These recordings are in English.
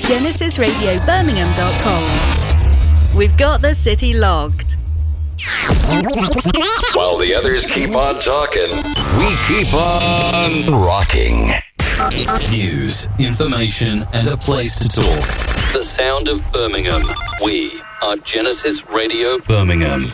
GenesisRadioBirmingham.com. We've got the city logged. While the others keep on talking, we keep on rocking. News, information, and a place to talk. The sound of Birmingham. We are Genesis Radio Birmingham.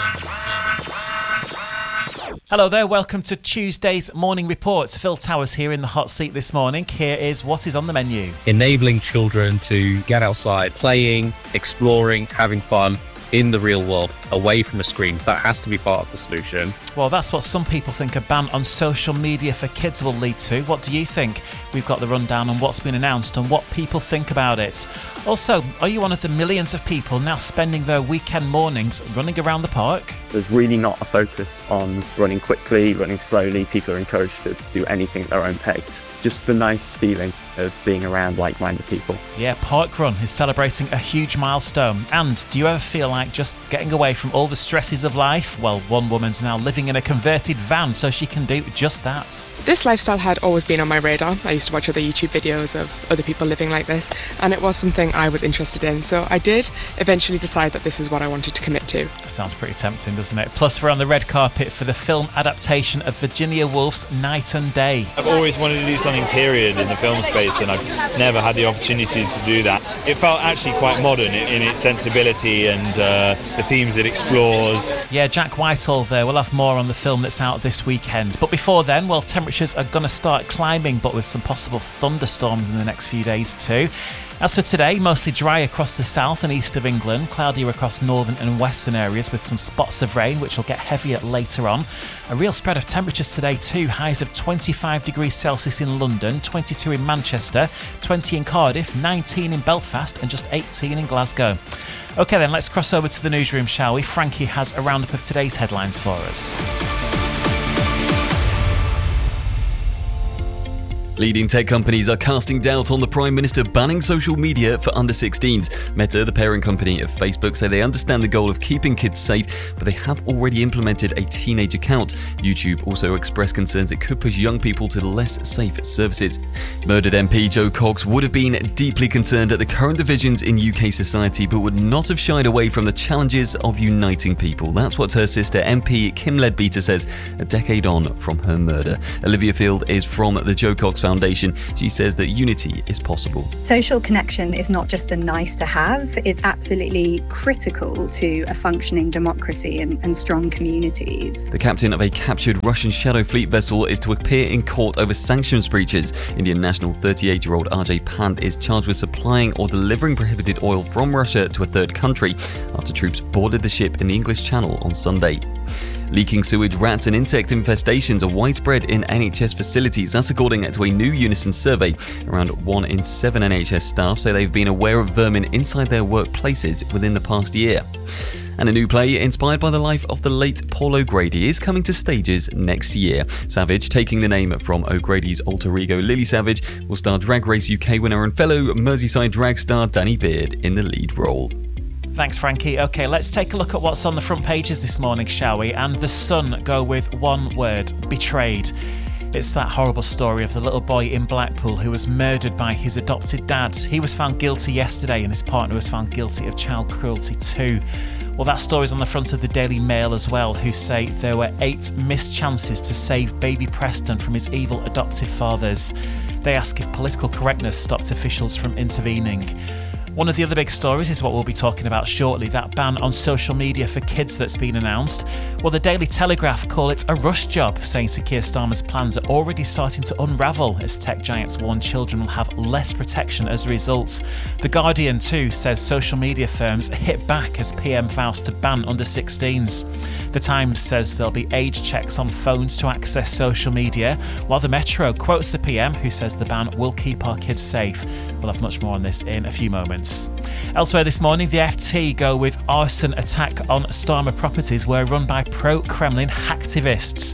Hello there, welcome to Tuesday's Morning Reports. Phil Towers here in the hot seat this morning. Here is what is on the menu. Enabling children to get outside, playing, exploring, having fun in the real world, away from a screen. That has to be part of the solution. Well, that's what some people think a ban on social media for kids will lead to. What do you think? We've got the rundown on what's been announced and what people think about it. Also, are you one of the millions of people now spending their weekend mornings running around the park? There's really not a focus on running quickly, running slowly. People are encouraged to do anything at their own pace. Just the nice feeling of being around like-minded people. Yeah, Parkrun is celebrating a huge milestone. And do you ever feel like just getting away from all the stresses of life? Well, one woman's now living in a converted van so she can do just that. This lifestyle had always been on my radar. I used to watch other YouTube videos of other people living like this, and it was something I was interested in. So I did eventually decide that this is what I wanted to commit to. Sounds pretty tempting, doesn't it? Plus, we're on the red carpet for the film adaptation of Virginia Woolf's Night and Day. I've always wanted to do something period in the film space, and I've never had the opportunity to do that. It felt actually quite modern in its sensibility and the themes it explores. Yeah, Jack Whitehall there. We'll have more on the film that's out this weekend. But before then, well, temperatures are going to start climbing, but with some possible thunderstorms in the next few days too. As for today, mostly dry across the south and east of England, cloudier across northern and western areas with some spots of rain, which will get heavier later on. A real spread of temperatures today too, highs of 25 degrees Celsius in London, 22 in Manchester, 20 in Cardiff, 19 in Belfast and just 18 in Glasgow. OK then, let's cross over to the newsroom, shall we? Frankie has a roundup of today's headlines for us. Leading tech companies are casting doubt on the Prime Minister banning social media for under 16s. Meta, the parent company of Facebook, say they understand the goal of keeping kids safe, but they have already implemented a teenage account. YouTube also expressed concerns it could push young people to less safe services. Murdered MP Jo Cox would have been deeply concerned at the current divisions in UK society, but would not have shied away from the challenges of uniting people. That's what her sister MP Kim Leadbeater says a decade on from her murder. Olivia Field is from the Jo Cox Foundation. She says that unity is possible. Social connection is not just a nice to have, it's absolutely critical to a functioning democracy and strong communities. The captain of a captured Russian Shadow Fleet vessel is to appear in court over sanctions breaches. Indian national 38-year-old Ajay Pant is charged with supplying or delivering prohibited oil from Russia to a third country after troops boarded the ship in the English Channel on Sunday. Leaking sewage, rats and insect infestations are widespread in NHS facilities. That's according to a new Unison survey. Around 1 in 7 NHS staff say they've been aware of vermin inside their workplaces within the past year. And a new play inspired by the life of the late Paul O'Grady is coming to stages next year. Savage, taking the name from O'Grady's alter ego Lily Savage, will star Drag Race UK winner and fellow Merseyside drag star Danny Beard in the lead role. Thanks, Frankie. OK, let's take a look at what's on the front pages this morning, shall we? And The Sun go with one word: betrayed. It's that horrible story of the little boy in Blackpool who was murdered by his adopted dad. He was found guilty yesterday and his partner was found guilty of child cruelty too. Well, that story's on the front of the Daily Mail as well, who say there were 8 missed chances to save baby Preston from his evil adoptive fathers. They ask if political correctness stopped officials from intervening. One of the other big stories is what we'll be talking about shortly, that ban on social media for kids that's been announced. Well, the Daily Telegraph call it a rush job, saying Sir Keir Starmer's plans are already starting to unravel as tech giants warn children will have less protection as a result. The Guardian too says social media firms hit back as PM vows to ban under 16s. The Times says there'll be age checks on phones to access social media, while the Metro quotes the PM who says the ban will keep our kids safe. We'll have much more on this in a few moments. Elsewhere this morning, the FT go with arson attack on Starmer properties were run by pro-Kremlin hacktivists.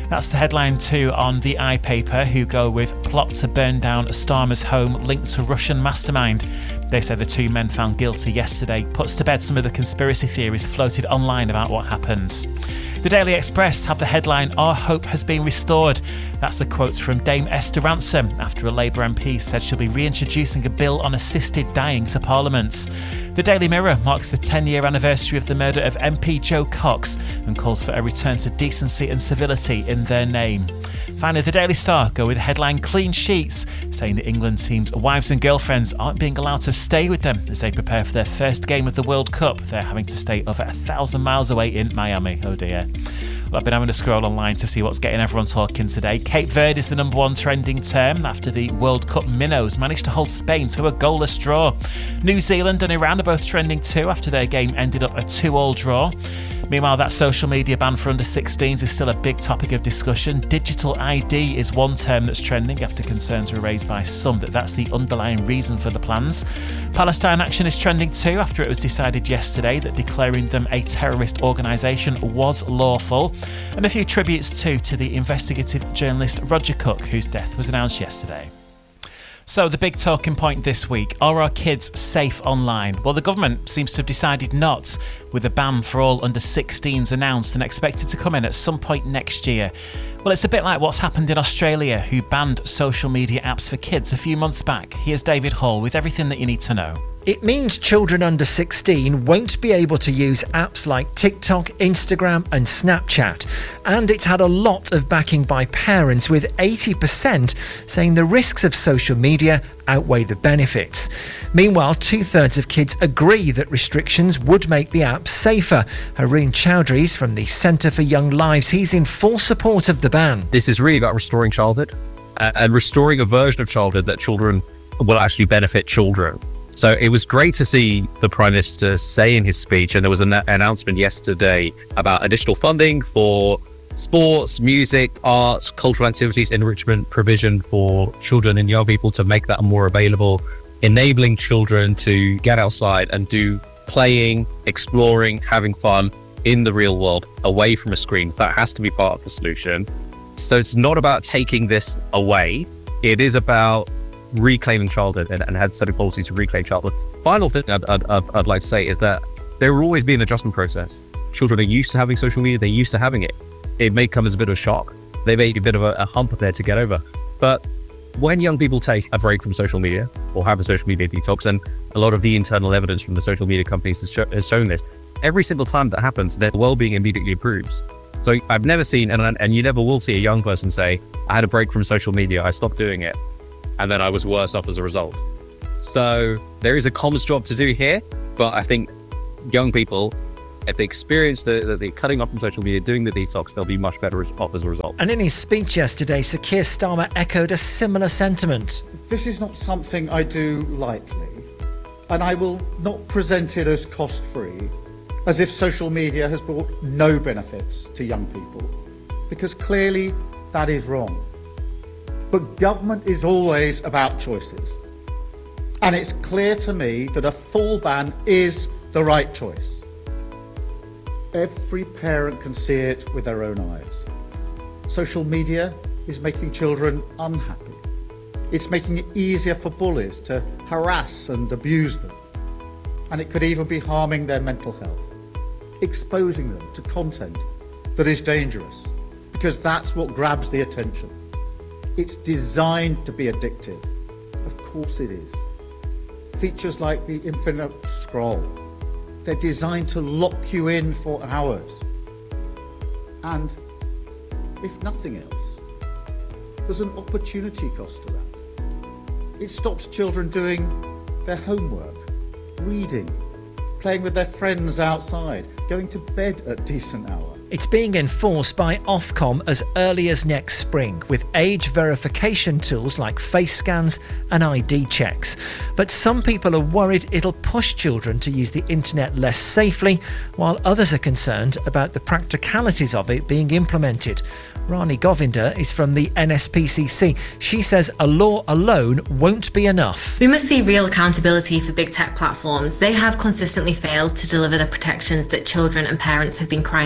That's the headline too on the iPaper, who go with plot to burn down Starmer's home linked to Russian mastermind. They say the two men found guilty yesterday puts to bed some of the conspiracy theories floated online about what happened. The Daily Express have the headline, "Our hope has been restored." That's a quote from Dame Esther Ransom after a Labour MP said she'll be reintroducing a bill on assisted dying to Parliament. The Daily Mirror marks the 10-year anniversary of the murder of MP Jo Cox and calls for a return to decency and civility in their name. Finally, the Daily Star go with the headline "Clean Sheets," saying the England team's wives and girlfriends aren't being allowed to stay with them as they prepare for their first game of the World Cup. They're having to stay over 1,000 miles away in Miami. Oh dear. Well, I've been having to scroll online to see what's getting everyone talking today. Cape Verde is the number one trending term after the World Cup minnows managed to hold Spain to a goalless draw. New Zealand and Iran are both trending too after their game ended up a 2-2 draw. Meanwhile, that social media ban for under 16s is still a big topic of discussion. Digital ID is one term that's trending after concerns were raised by some that that's the underlying reason for the plans. Palestine action is trending too after it was decided yesterday that declaring them a terrorist organisation was lawful. And a few tributes too to the investigative journalist Roger Cook, whose death was announced yesterday. So the big talking point this week, are our kids safe online? Well, the government seems to have decided not, with a ban for all under 16s announced and expected to come in at some point next year. Well, it's a bit like what's happened in Australia, who banned social media apps for kids a few months back. Here's David Hall with everything that you need to know. It means children under 16 won't be able to use apps like TikTok, Instagram and Snapchat. And it's had a lot of backing by parents, with 80% saying the risks of social media outweigh the benefits. Meanwhile, 2/3 of kids agree that restrictions would make the app safer. Haroon Chowdhury's from the Centre for Young Lives. He's in full support of the ban. This is really about restoring childhood and restoring a version of childhood that children will actually benefit children. So it was great to see the Prime Minister say in his speech, and there was an announcement yesterday about additional funding for sports, music, arts, cultural activities, enrichment provision for children and young people to make that more available, enabling children to get outside and do playing, exploring, having fun in the real world, away from a screen. That has to be part of the solution. So it's not about taking this away. It is about reclaiming childhood and had setting policy to reclaim childhood. Final thing I'd like to say is that there will always be an adjustment process. Children are used to having social media, they're used to having it. It may come as a bit of a shock. They may be a bit of a hump there to get over. But when young people take a break from social media or have a social media detox, and a lot of the internal evidence from the social media companies has shown this, every single time that happens, their well-being immediately improves. So I've never seen, and you never will see, a young person say, I had a break from social media, I stopped doing it, and then I was worse off as a result. So there is a comms job to do here, but I think young people, if they experience the cutting off from social media, doing the detox, they'll be much better off as a result. And in his speech yesterday, Sir Keir Starmer echoed a similar sentiment. This is not something I do lightly, and I will not present it as cost-free, as if social media has brought no benefits to young people, because clearly that is wrong. But government is always about choices. And it's clear to me that a full ban is the right choice. Every parent can see it with their own eyes. Social media is making children unhappy. It's making it easier for bullies to harass and abuse them. And it could even be harming their mental health, exposing them to content that is dangerous, because that's what grabs the attention. It's designed to be addictive. Of course it is. Features like the infinite scroll, they're designed to lock you in for hours. And if nothing else, there's an opportunity cost to that. It stops children doing their homework, reading, playing with their friends outside, going to bed at a decent hour. It's being enforced by Ofcom as early as next spring, with age verification tools like face scans and ID checks. But some people are worried it'll push children to use the internet less safely, while others are concerned about the practicalities of it being implemented. Rani Govinda is from the NSPCC. She says a law alone won't be enough. We must see real accountability for big tech platforms. They have consistently failed to deliver the protections that children and parents have been crying out for.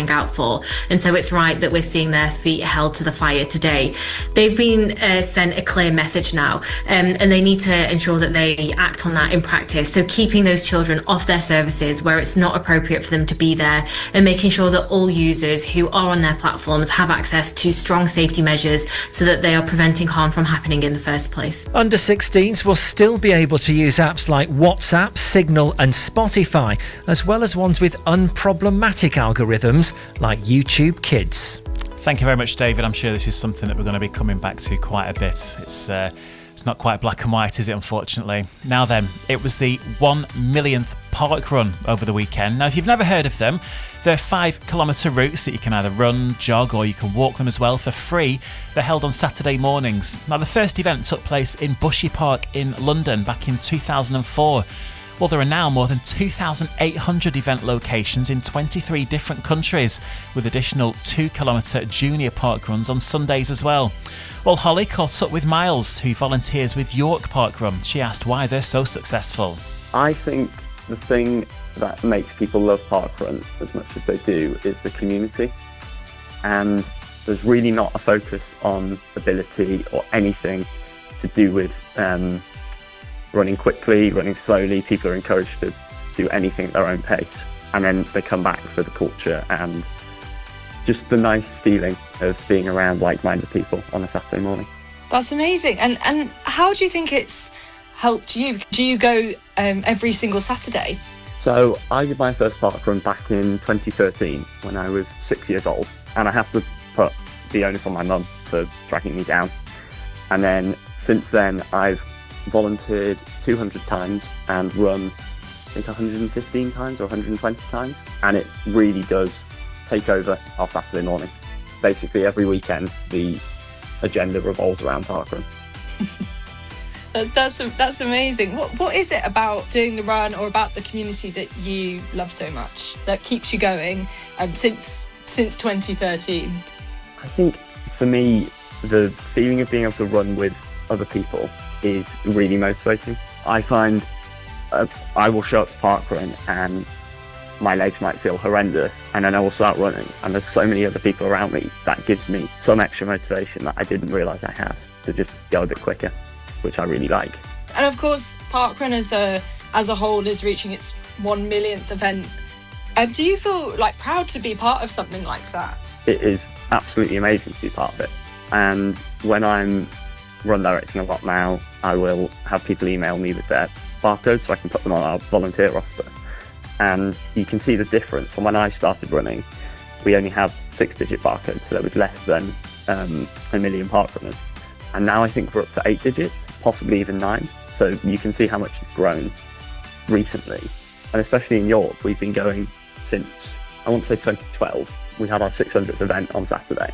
before. And so it's right that we're seeing their feet held to the fire today. They've been sent a clear message now, and they need to ensure that they act on that in practice. So keeping those children off their services where it's not appropriate for them to be there, and making sure that all users who are on their platforms have access to strong safety measures so that they are preventing harm from happening in the first place. Under 16s will still be able to use apps like WhatsApp, Signal and Spotify, as well as ones with unproblematic algorithms like YouTube Kids. Thank you very much, David. I'm sure this is something that we're going to be coming back to quite a bit. It's not quite black and white, is it, unfortunately? Now then, it was the 1 millionth park run over the weekend. Now, if you've never heard of them, they're 5-kilometre routes that you can either run, jog, or you can walk them as well for free. They're held on Saturday mornings. Now, the first event took place in Bushy Park in London back in 2004. Well, there are now more than 2,800 event locations in 23 different countries, with additional 2-kilometre junior park runs on Sundays as well. Well, Holly caught up with Miles, who volunteers with York Park Run. She asked why they're so successful. I think the thing that makes people love parkrun as much as they do is the community, and there's really not a focus on ability or anything to do with running quickly, running slowly. People are encouraged to do anything at their own pace, and then they come back for the culture and just the nice feeling of being around like-minded people on a Saturday morning. That's amazing. And how do you think it's helped you? Do you go every single Saturday? So I did my first parkrun back in 2013 when I was 6 years old, and I have to put the onus on my mum for dragging me down. And then since then I've volunteered 200 times and run I think 115 times or 120 times, and it really does take over our Saturday morning. Basically every weekend the agenda revolves around parkrun. That's amazing. What is it about doing the run or about the community that you love so much that keeps you going since 2013? I think for me the feeling of being able to run with other people is really motivating. I find I will show up to parkrun and my legs might feel horrendous, and then I will start running and there's so many other people around me that gives me some extra motivation that I didn't realise I had to just go a bit quicker, which I really like. And of course parkrun as a whole is reaching its 1 millionth event. Do you feel like proud to be part of something like that? It is absolutely amazing to be part of it, and when I'm run directing a lot now, I will have people email me with their barcodes so I can put them on our volunteer roster, and you can see the difference. From when I started running, we only had 6-digit barcodes, so there was less than 1 million parkrunners, and now I think we're up to 8 digits, possibly even 9, so you can see how much it's grown recently. And especially in York, we've been going since, I want to say 2012. We had our 600th event on Saturday,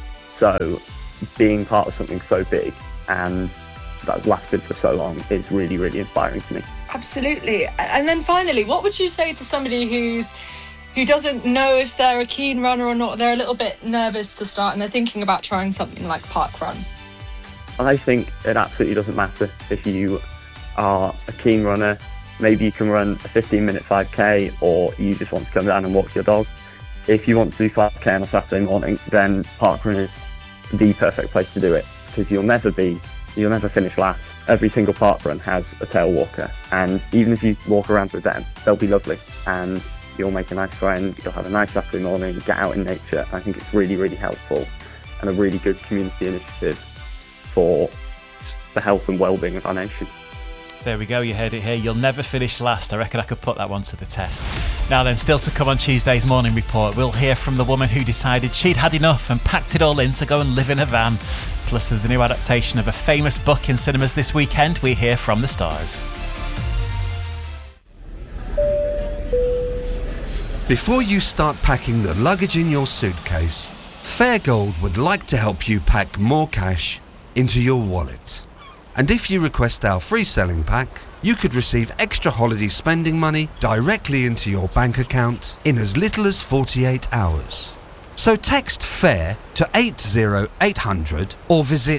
so being part of something so big and that's lasted for so long is really, really inspiring to me. Absolutely. And then finally, what would you say to somebody who doesn't know if they're a keen runner or not? They're a little bit nervous to start and they're thinking about trying something like parkrun. I think it absolutely doesn't matter if you are a keen runner. Maybe you can run a 15-minute 5k, or you just want to come down and walk your dog. If you want to do 5k on a Saturday morning, then parkrun is the perfect place to do it, because you'll never finish last. Every single parkrun has a tail walker, and even if you walk around with them, they'll be lovely and you'll make a nice friend, you'll have a nice Saturday morning, get out in nature. I think it's really, really helpful and a really good community initiative for the health and well-being of our nation. There we go, you heard it here. You'll never finish last. I reckon I could put that one to the test. Now then, still to come on Tuesday's Morning Report, we'll hear from the woman who decided she'd had enough and packed it all in to go and live in a van. Plus, there's a new adaptation of a famous book in cinemas this weekend. We hear from the stars. Before you start packing the luggage in your suitcase, Fairgold would like to help you pack more cash into your wallet. And if you request our free selling pack, you could receive extra holiday spending money directly into your bank account in as little as 48 hours. So text FAIR to 80800 or visit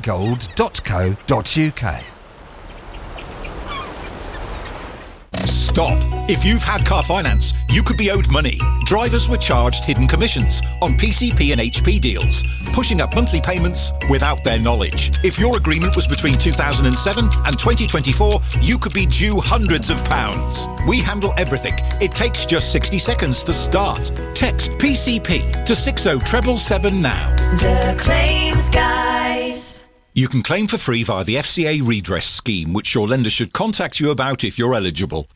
fairgold.co.uk. Stop. If you've had car finance, you could be owed money. Drivers were charged hidden commissions on PCP and HP deals, pushing up monthly payments without their knowledge. If your agreement was between 2007 and 2024, you could be due hundreds of pounds. We handle everything. It takes just 60 seconds to start. Text PCP to 60777 now. The Claims Guys. You can claim for free via the FCA redress scheme, which your lender should contact you about if you're eligible.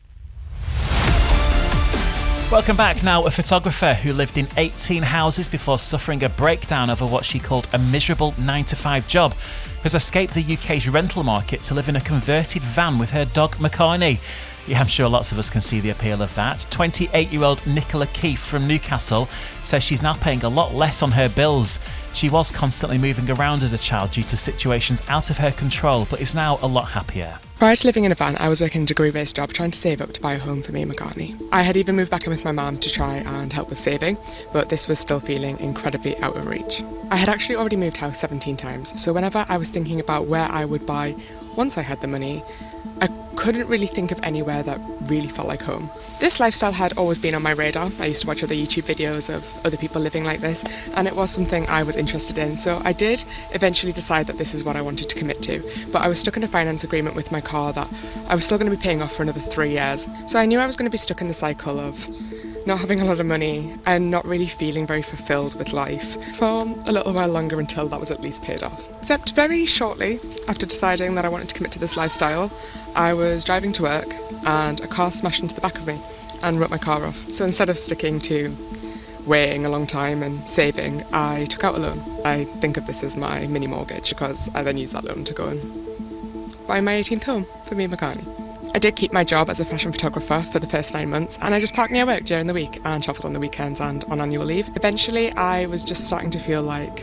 Welcome back. Now, a photographer who lived in 18 houses before suffering a breakdown over what she called a miserable 9-to-5 job has escaped the UK's rental market to live in a converted van with her dog Makani. Yeah, I'm sure lots of us can see the appeal of that. 28-year-old Nicola Keefe from Newcastle says she's now paying a lot less on her bills. She was constantly moving around as a child due to situations out of her control, but is now a lot happier. Prior to living in a van, I was working a degree-based job trying to save up to buy a home for me and McCartney. I had even moved back in with my mum to try and help with saving, but this was still feeling incredibly out of reach. I had actually already moved house 17 times, so whenever I was thinking about where I would buy once I had the money, I couldn't really think of anywhere that really felt like home. This lifestyle had always been on my radar. I used to watch other YouTube videos of other people living like this, and it was something I was interested in. So I did eventually decide that this is what I wanted to commit to, but I was stuck in a finance agreement with my car that I was still going to be paying off for another 3 years. So I knew I was going to be stuck in the cycle of not having a lot of money and not really feeling very fulfilled with life for a little while longer until that was at least paid off. Except very shortly after deciding that I wanted to commit to this lifestyle, I was driving to work and a car smashed into the back of me and wrote my car off. So instead of sticking to waiting a long time and saving, I took out a loan. I think of this as my mini mortgage because I then used that loan to go and buy my 18th home for me and McCartney. I did keep my job as a fashion photographer for the first 9 months, and I just parked near work during the week and travelled on the weekends and on annual leave. Eventually, I was just starting to feel like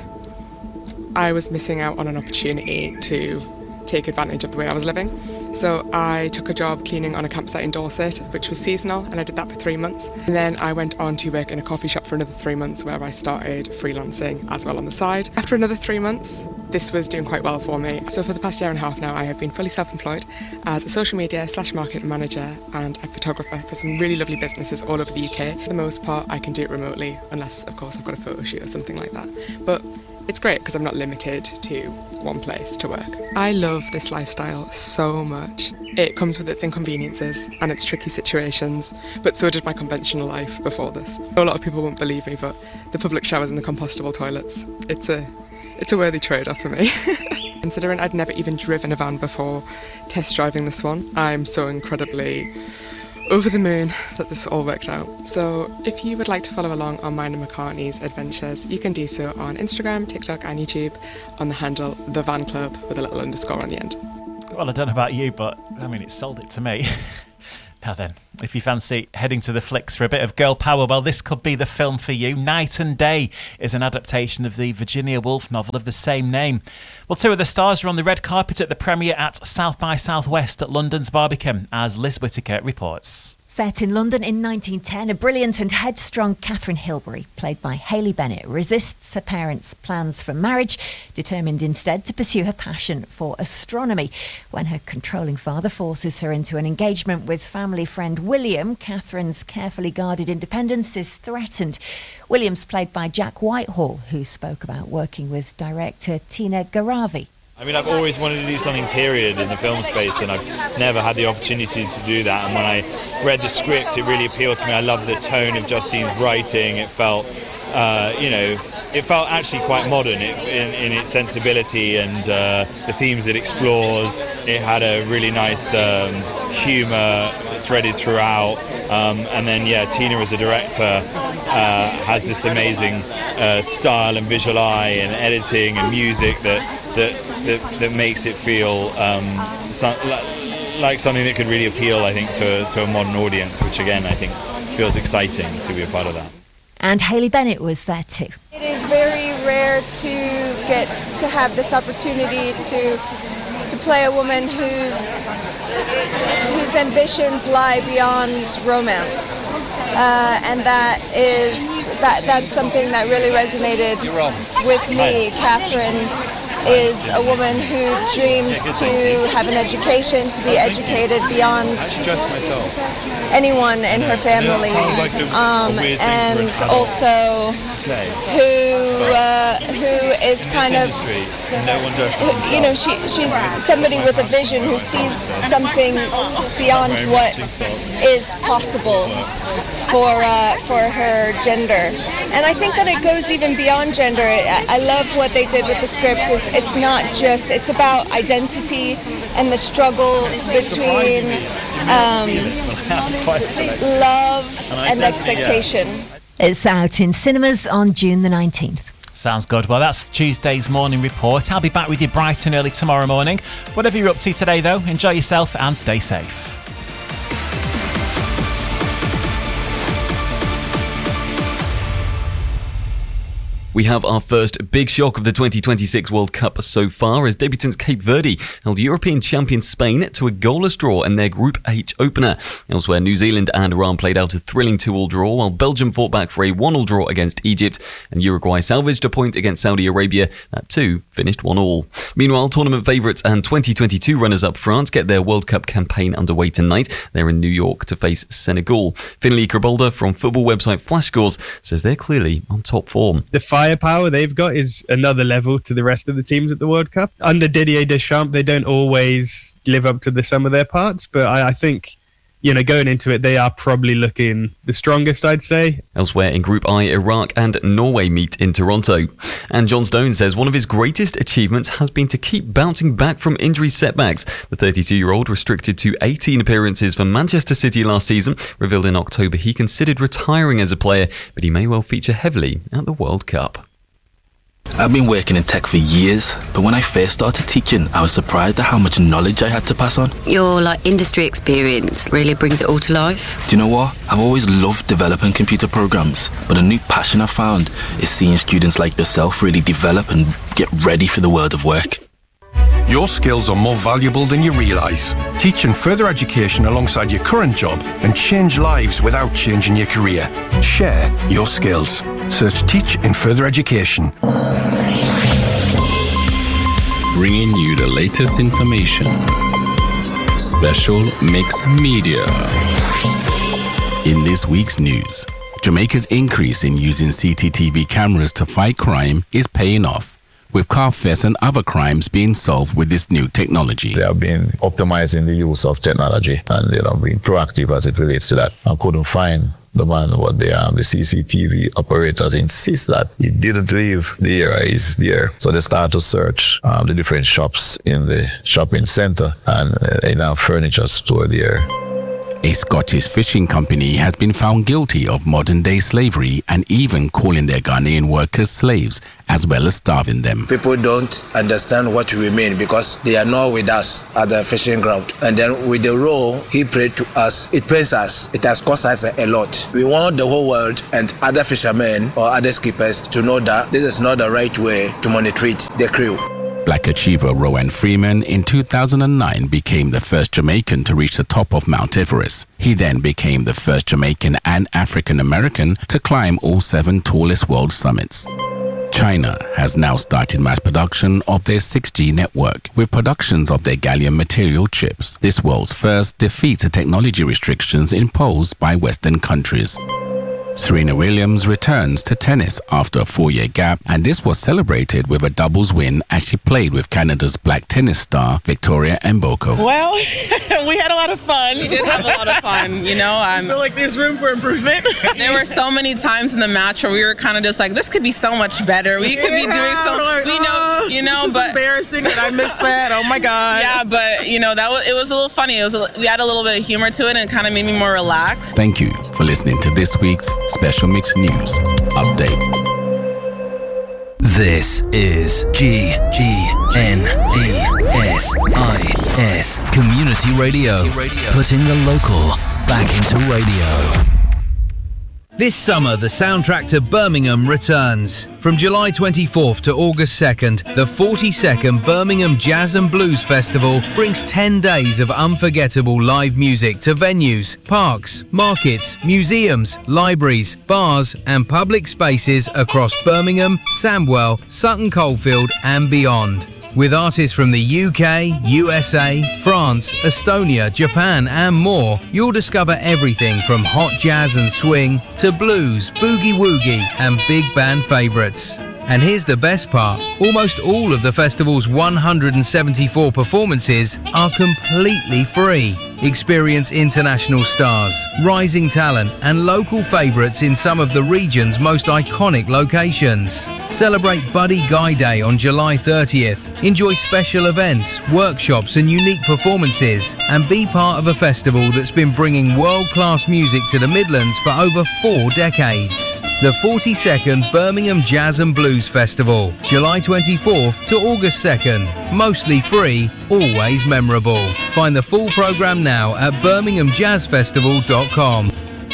I was missing out on an opportunity to take advantage of the way I was living. So I took a job cleaning on a campsite in Dorset, which was seasonal, and I did that for 3 months. And then I went on to work in a coffee shop for another 3 months, where I started freelancing as well on the side. After another 3 months, this was doing quite well for me. So for the past year and a half now, I have been fully self-employed as a social media / marketing manager and a photographer for some really lovely businesses all over the UK. For the most part, I can do it remotely, unless, of course, I've got a photo shoot or something like that. But it's great because I'm not limited to one place to work. I love this lifestyle so much. It comes with its inconveniences and its tricky situations, but so did my conventional life before this. A lot of people won't believe me, but the public showers and the compostable toilets, it's a worthy trade-off for me. Considering I'd never even driven a van before test driving this one, I'm so incredibly over the moon that this all worked out. So if you would like to follow along on mine and McCartney's adventures, you can do so on Instagram, TikTok and YouTube on the handle The Van Club with a little underscore on the end. Well, I don't know about you, but I mean, it sold it to me. Now then, if you fancy heading to the flicks for a bit of girl power, well, this could be the film for you. Night and Day is an adaptation of the Virginia Woolf novel of the same name. Well, two of the stars are on the red carpet at the premiere at South by Southwest at London's Barbican, as Liz Whittaker reports. Set in London in 1910, a brilliant and headstrong Catherine Hilbery, played by Hayley Bennett, resists her parents' plans for marriage, determined instead to pursue her passion for astronomy. When her controlling father forces her into an engagement with family friend William, Catherine's carefully guarded independence is threatened. William's played by Jack Whitehall, who spoke about working with director Tina Garavi. I mean, I've always wanted to do something period in the film space, and I've never had the opportunity to do that. And when I read the script, it really appealed to me. I loved the tone of Justine's writing. It felt, it felt actually quite modern in its sensibility and the themes it explores. It had a really nice humour threaded throughout. And then, Tina as a director has this amazing style and visual eye and editing and music that makes it feel like something that could really appeal, I think, to a modern audience, which again, I think, feels exciting to be a part of that. And Hayley Bennett was there too. It is very rare to get to have this opportunity to play a woman whose ambitions lie beyond romance. And that's something that really resonated with me. Catherine is a woman who dreams to have an education, to be educated beyond anyone in her family, and also who is kind of, you know, she's somebody with a vision who sees something beyond what is possible for her gender. And I think that it goes even beyond gender. I love what they did with the script. It's not just, it's about identity and the struggle between love and expectation. It's out in cinemas on June the 19th. Sounds good. Well, that's Tuesday's morning report. I'll be back with you bright and early tomorrow morning. Whatever you're up to today, though, enjoy yourself and stay safe. We have our first big shock of the 2026 World Cup so far as debutants Cape Verde held European champion Spain to a goalless draw in their Group H opener. Elsewhere, New Zealand and Iran played out a thrilling 2-2 draw, while Belgium fought back for a 1-1 draw against Egypt, and Uruguay salvaged a point against Saudi Arabia. That too finished 1-1. Meanwhile, tournament favourites and 2022 runners-up France get their World Cup campaign underway tonight. They're in New York to face Senegal. Finlay Cribalda from football website Flashscores says they're clearly on top form. The firepower they've got is another level to the rest of the teams at the World Cup. Under Didier Deschamps, they don't always live up to the sum of their parts, but I think, you know, going into it, they are probably looking the strongest, I'd say. Elsewhere in Group I, Iraq and Norway meet in Toronto. And John Stone says one of his greatest achievements has been to keep bouncing back from injury setbacks. The 32-year-old, restricted to 18 appearances for Manchester City last season, revealed in October he considered retiring as a player, but he may well feature heavily at the World Cup. I've been working in tech for years, but when I first started teaching, I was surprised at how much knowledge I had to pass on. Your industry experience really brings it all to life. Do you know what? I've always loved developing computer programs, but a new passion I've found is seeing students like yourself really develop and get ready for the world of work. Your skills are more valuable than you realise. Teach in further education alongside your current job and change lives without changing your career. Share your skills. Search Teach in Further Education. Bringing you the latest information. Special Mix Media. In this week's news, Jamaica's increase in using CCTV cameras to fight crime is paying off, with car thefts and other crimes being solved with this new technology. They have been optimizing the use of technology and being proactive as it relates to that. I couldn't find the man, but the CCTV operators insist that he didn't leave the area, he's there. So they start to search the different shops in the shopping center and in our furniture store there. A Scottish fishing company has been found guilty of modern-day slavery and even calling their Ghanaian workers slaves, as well as starving them. People don't understand what we mean because they are not with us at the fishing ground. And then with the role he prayed to us, it pains us. It has cost us a lot. We want the whole world and other fishermen or other skippers to know that this is not the right way to monitor the crew. Black achiever Rowan Freeman in 2009 became the first Jamaican to reach the top of Mount Everest. He then became the first Jamaican and African American to climb all 7 tallest world summits. China has now started mass production of their 6G network, with productions of their gallium material chips. This world's first defeats the technology restrictions imposed by Western countries. Serena Williams returns to tennis after a 4-year gap, and this was celebrated with a doubles win as she played with Canada's black tennis star Victoria Mboko. Well, we had a lot of fun. We did have a lot of fun, you know. I feel like there's room for improvement. There were so many times in the match where we were kind of just like, this could be so much better. We could be doing so, like, you know, this is but embarrassing that I missed that. Oh my God. Yeah, but it was a little funny. We had a little bit of humor to it, and it kind of made me more relaxed. Thank you for listening to this week's Special Mix News Update. This is GGNESIS Community Radio, putting the local back into radio. This summer, the soundtrack to Birmingham returns. From July 24th to August 2nd, the 42nd Birmingham Jazz and Blues Festival brings 10 days of unforgettable live music to venues, parks, markets, museums, libraries, bars and public spaces across Birmingham, Sandwell, Sutton Coldfield and beyond. With artists from the UK, USA, France, Estonia, Japan and more, you'll discover everything from hot jazz and swing to blues, boogie-woogie and big band favourites. And here's the best part, almost all of the festival's 174 performances are completely free. Experience international stars, rising talent and local favourites in some of the region's most iconic locations. Celebrate Buddy Guy Day on July 30th. Enjoy special events, workshops and unique performances, and be part of a festival that's been bringing world-class music to the Midlands for over 4 decades. The 42nd Birmingham Jazz and Blues Festival, July 24th to August 2nd. Mostly free, always memorable. Find the full programme now at birminghamjazzfestival.com.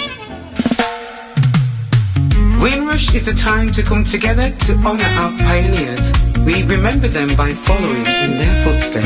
Windrush is a time to come together to honour our pioneers. We remember them by following in their footsteps.